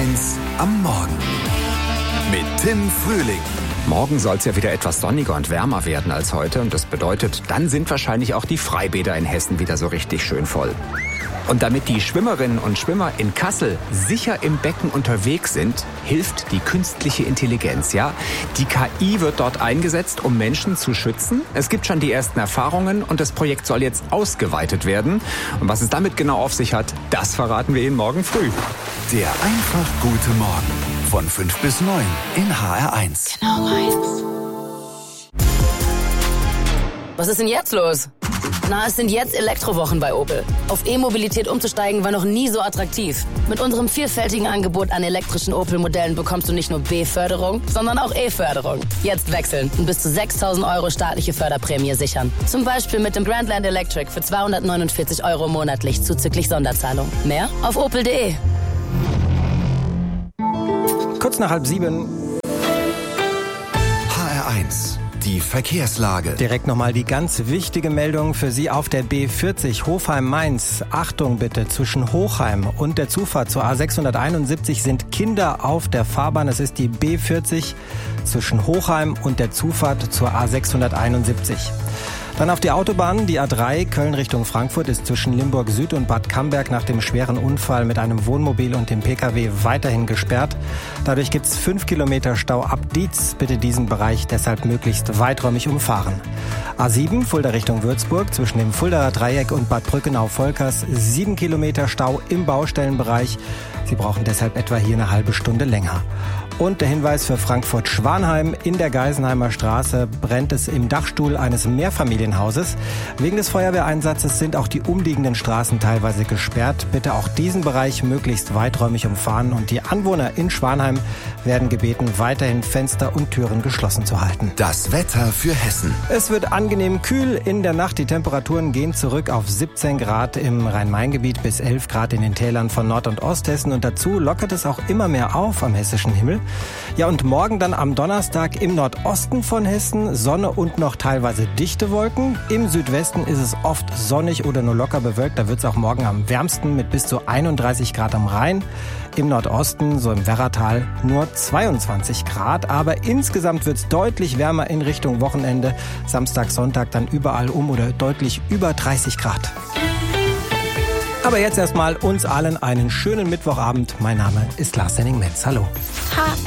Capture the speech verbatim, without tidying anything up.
eins am Morgen mit Tim Frühling. Morgen soll es ja wieder etwas sonniger und wärmer werden als heute. Und das bedeutet, dann sind wahrscheinlich auch die Freibäder in Hessen wieder so richtig schön voll. Und damit die Schwimmerinnen und Schwimmer in Kassel sicher im Becken unterwegs sind, hilft die künstliche Intelligenz. Ja, die K I wird dort eingesetzt, um Menschen zu schützen. Es gibt schon die ersten Erfahrungen und das Projekt soll jetzt ausgeweitet werden. Und was es damit genau auf sich hat, das verraten wir Ihnen morgen früh. Der einfach gute Morgen von fünf bis neun in H R eins. Genau meins. Was ist denn jetzt los? Na, es sind jetzt Elektrowochen bei Opel. Auf E-Mobilität umzusteigen war noch nie so attraktiv. Mit unserem vielfältigen Angebot an elektrischen Opel-Modellen bekommst du nicht nur B-Förderung, sondern auch E-Förderung. Jetzt wechseln und bis zu sechstausend Euro staatliche Förderprämie sichern. Zum Beispiel mit dem Grandland Electric für zweihundertneunundvierzig Euro monatlich zuzüglich Sonderzahlung. Mehr auf opel punkt de. Kurz nach halb sieben. H R eins. Die Verkehrslage. Direkt nochmal die ganz wichtige Meldung für Sie auf der B vierzig Hofheim-Mainz. Achtung bitte, zwischen Hochheim und der Zufahrt zur A sechshunderteinundsiebzig sind Kinder auf der Fahrbahn. Es ist die B vierzig zwischen Hochheim und der Zufahrt zur A sechshunderteinundsiebzig. Dann auf die Autobahn, die A drei Köln Richtung Frankfurt ist zwischen Limburg Süd und Bad Camberg nach dem schweren Unfall mit einem Wohnmobil und dem Pkw weiterhin gesperrt. Dadurch gibt es fünf Kilometer Stau ab Dietz. Bitte diesen Bereich deshalb möglichst weiträumig umfahren. A sieben Fulda Richtung Würzburg zwischen dem Fuldaer Dreieck und Bad Brückenau-Volkers sieben Kilometer Stau im Baustellenbereich. Sie brauchen deshalb etwa hier eine halbe Stunde länger. Und der Hinweis für Frankfurt-Schwanheim: In der Geisenheimer Straße brennt es im Dachstuhl eines Mehrfamilienhauses. Wegen des Feuerwehreinsatzes sind auch die umliegenden Straßen teilweise gesperrt. Bitte auch diesen Bereich möglichst weiträumig umfahren. Und die Anwohner in Schwanheim werden gebeten, weiterhin Fenster und Türen geschlossen zu halten. Das Wetter für Hessen. Es wird angenehm kühl in der Nacht. Die Temperaturen gehen zurück auf siebzehn Grad im Rhein-Main-Gebiet bis elf Grad in den Tälern von Nord- und Osthessen. Und dazu lockert es auch immer mehr auf am hessischen Himmel. Ja, und morgen dann am Donnerstag im Nordosten von Hessen Sonne und noch teilweise dichte Wolken. Im Südwesten ist es oft sonnig oder nur locker bewölkt. Da wird es auch morgen am wärmsten mit bis zu einunddreißig Grad am Rhein. Im Nordosten, so im Werratal, nur zweiundzwanzig Grad. Aber insgesamt wird es deutlich wärmer in Richtung Wochenende. Samstag, Sonntag dann überall um oder deutlich über dreißig Grad. Aber jetzt erstmal uns allen einen schönen Mittwochabend. Mein Name ist Lars Henning-Metz. Hallo. Ha.